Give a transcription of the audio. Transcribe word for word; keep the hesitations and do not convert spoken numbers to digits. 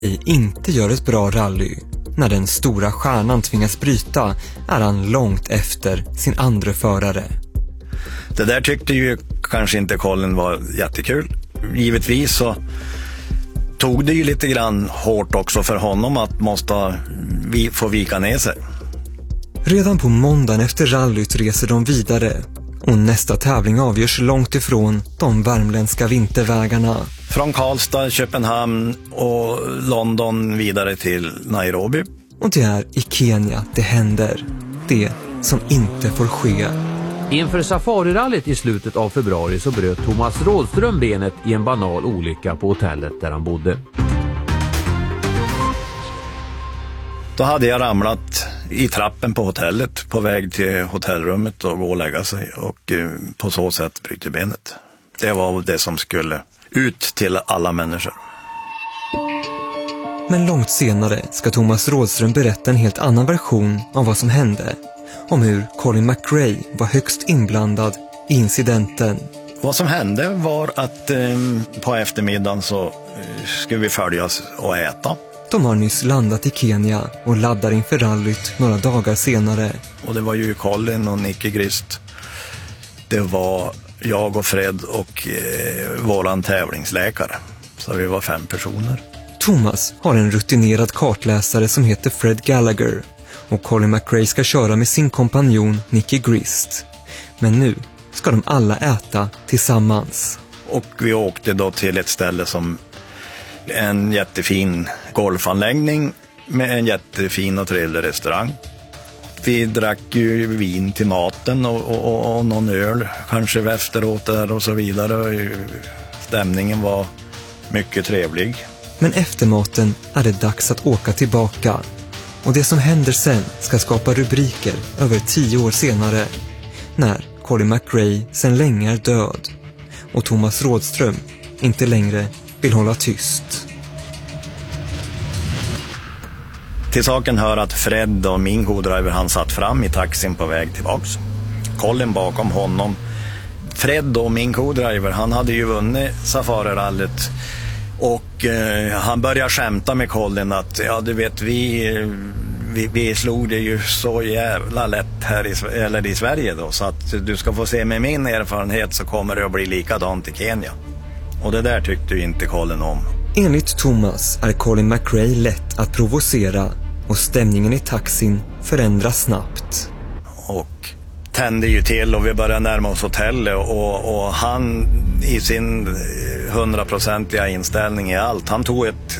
inte gör ett bra rally. När den stora stjärnan tvingas bryta är han långt efter sin andra förare. Det där tyckte ju kanske inte Colin var jättekul. Givetvis så tog det ju lite grann hårt också för honom att måste vi få vika ner sig. Redan på måndagen efter rallyt reser de vidare och nästa tävling avgörs långt ifrån de värmländska vintervägarna. Från Karlstad, Köpenhamn och London vidare till Nairobi. Och det är i Kenya det händer. Det som inte får ske. Inför safarirallyt i slutet av februari så bröt Thomas Rådström benet i en banal olycka på hotellet där han bodde. Då hade jag ramlat i trappen på hotellet på väg till hotellrummet och gå och lägga sig och på så sätt bryter benet. Det var det som skulle ut till alla människor. Men långt senare ska Thomas Rådström berätta en helt annan version av vad som hände. Om hur Colin McRae var högst inblandad i incidenten. Vad som hände var att eh, på eftermiddagen så eh, skulle vi följas och äta. De har nyss landat i Kenya och laddar inför rallyt några dagar senare. Och det var ju Colin och Nicky Grist. Det var jag och Fred och eh, våran tävlingsläkare. Så vi var fem personer. Thomas har en rutinerad kartläsare som heter Fred Gallagher. Och Colin McRae ska köra med sin kompanjon Nicky Grist. Men nu ska de alla äta tillsammans. Och vi åkte då till ett ställe som en jättefin golfanläggning med en jättefin och trevlig restaurang. Vi drack ju vin till maten och, och, och någon öl kanske efteråt där och så vidare. Stämningen var mycket trevlig. Men efter maten är det dags att åka tillbaka. Och det som händer sen ska skapa rubriker över tio år senare. När Colin McRae sen länge är död. Och Thomas Rådström inte längre vill hålla tyst. Till saken hör att Fred och min co-driver han satt fram i taxin på väg tillbaks. Colin bakom honom. Fred och min co-driver han hade ju vunnit safarirallyt. Och eh, han började skämta med Colin att ja du vet vi, vi, vi slog det ju så jävla lätt här i, eller i Sverige då. Så att du ska få se med min erfarenhet så kommer det att bli likadant i Kenya. Och det där tyckte ju inte Colin om. Enligt Thomas är Colin McRae lätt att provocera och stämningen i taxin förändras snabbt. Och tände ju till och vi började närma oss hotellet och, och han i sin hundraprocentiga inställning i allt. Han tog ett